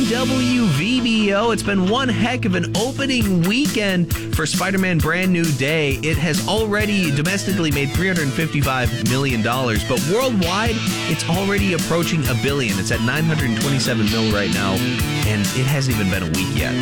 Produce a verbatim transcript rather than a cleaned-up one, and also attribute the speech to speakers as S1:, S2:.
S1: W V B O. It's been one heck of an opening weekend for Spider-Man Brand New Day. It has already domestically made three hundred fifty-five million dollars, but worldwide, it's already approaching a billion. It's at nine hundred twenty-seven mil right now, and it hasn't even been a week yet.